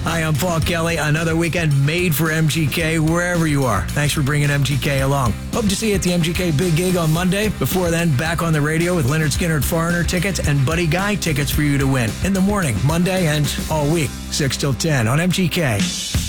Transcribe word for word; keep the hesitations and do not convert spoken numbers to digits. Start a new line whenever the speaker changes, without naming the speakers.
Hi, I'm Paul Kelly. Another weekend made for M G K wherever you are. Thanks for bringing M G K along. Hope to see you at the M G K Big Gig on Monday. Before then, back on the radio with Leonard Skinner Foreigner tickets and Buddy Guy tickets for you to win in the morning, Monday, and all week, six till ten on M G K.